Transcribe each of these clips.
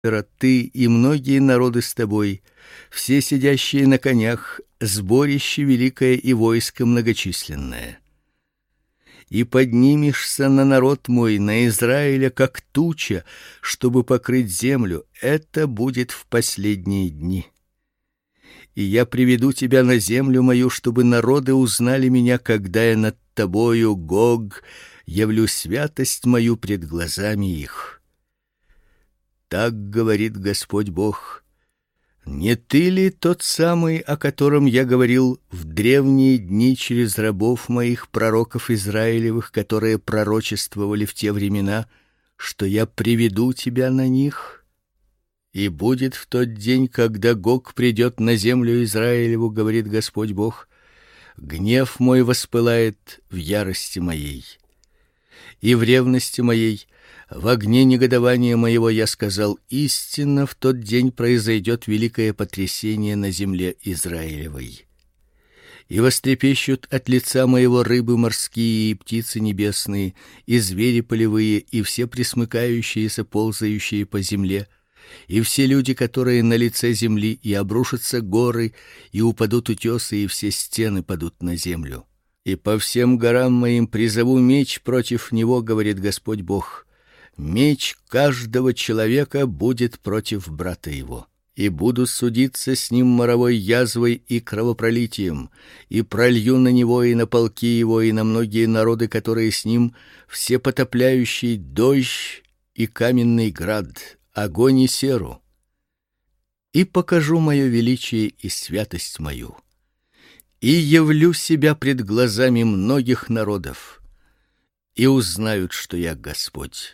ты и многие народы с тобой, все сидящие на конях, сборище великое и войско многочисленное. И поднимешься на народ мой, на Израиля, как туча, чтобы покрыть землю. Это будет в последние дни. И я приведу тебя на землю мою, чтобы народы узнали меня, когда я над тобою, Гог, явлю святость мою пред глазами их. Так говорит Господь Бог. Не ты ли тот самый, о котором я говорил в древние дни через рабов моих, пророков Израилевых, которые пророчествовали в те времена, что я приведу тебя на них? И будет в тот день, когда Гог придет на землю Израилеву, говорит Господь Бог, гнев мой воспылает в ярости моей, и в ревности моей, в огне негодования моего я сказал: истинно в тот день произойдет великое потрясение на земле Израилевой. И вострепещут от лица моего рыбы морские и птицы небесные, и звери полевые, и все пресмыкающиеся, ползающие по земле, и все люди, которые на лице земли, и обрушатся горы, и упадут утесы, и все стены падут на землю. И по всем горам моим призову меч против него, говорит Господь Бог. Меч каждого человека будет против брата его, и буду судиться с ним моровой язвой и кровопролитием, и пролью на него и на полки его и на многие народы, которые с ним, все потопляющий дождь и каменный град, огонь и серу. И покажу мое величие и святость мою, и явлю себя пред глазами многих народов, и узнают, что я Господь.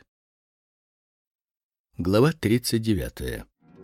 Глава 39.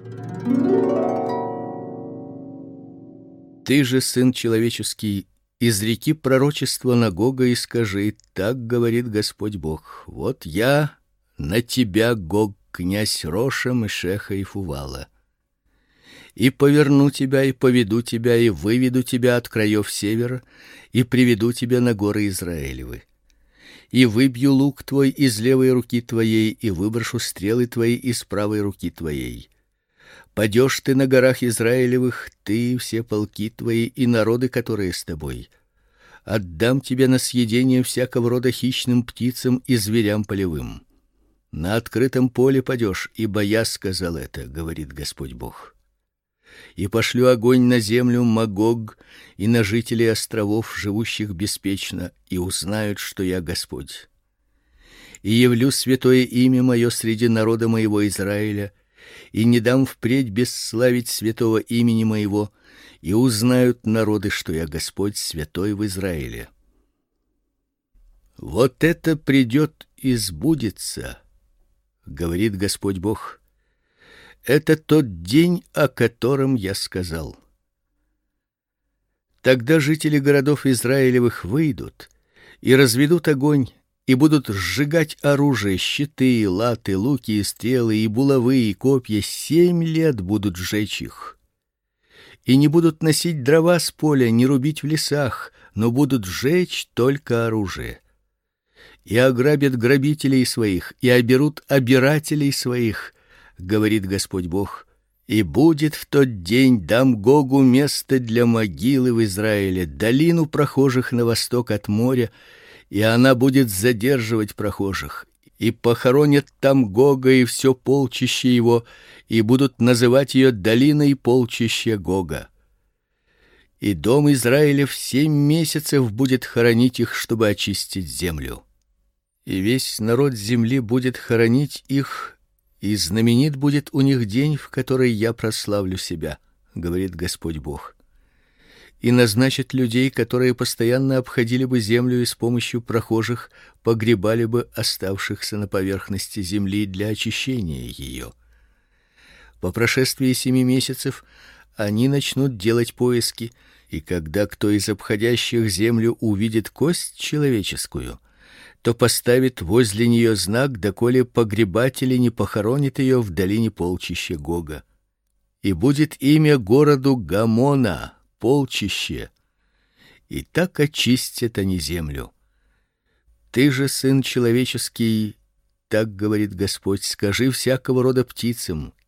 Ты же, сын человеческий, изреки пророчество на Гога и скажи: так говорит Господь Бог: вот я на тебя, Гог, князь Роша, Мешеха и Фувала, и поверну тебя, и поведу тебя, и выведу тебя от краев севера, и приведу тебя на горы Израилевы. И выбью лук твой из левой руки твоей, и выброшу стрелы твои из правой руки твоей. Падешь ты на горах Израилевых, ты и все полки твои, и народы, которые с тобой. Отдам тебя на съедение всякого рода хищным птицам и зверям полевым. На открытом поле падешь, ибо я сказал это, говорит Господь Бог. И пошлю огонь на землю Магог и на жителей островов, живущих беспечно, и узнают, что я Господь. И явлю святое имя мое среди народа моего Израиля, и не дам впредь бесславить святого имени моего, и узнают народы, что я Господь, святой в Израиле. Вот это придет и сбудется, говорит Господь Бог. Это тот день, о котором я сказал. Тогда жители городов Израилевых выйдут и разведут огонь, и будут сжигать оружие, щиты, латы, луки и стрелы, и булавы, и копья. 7 лет будут сжечь их. И не будут носить дрова с поля, не рубить в лесах, но будут сжечь только оружие. И ограбят грабителей своих, и оберут обирателей своих, говорит Господь Бог. И будет в тот день, дам Гогу место для могилы в Израиле, долину прохожих на восток от моря, и она будет задерживать прохожих. И похоронят там Гога и все полчище его, и будут называть ее долиной полчища Гога. И дом Израилев 7 месяцев будет хоронить их, чтобы очистить землю. И весь народ земли будет хоронить их, и знаменит будет у них день, в который я прославлю себя, говорит Господь Бог. И назначит людей, которые постоянно обходили бы землю и с помощью прохожих погребали бы оставшихся на поверхности земли для очищения ее. По прошествии 7 месяцев они начнут делать поиски, и когда кто из обходящих землю увидит кость человеческую, то поставит возле нее знак, доколе погребатели не похоронят ее в долине полчища Гога. И будет имя городу Гамона, полчище. И так очистят они землю. Ты же, сын человеческий, так говорит Господь, скажи всякого рода птицам: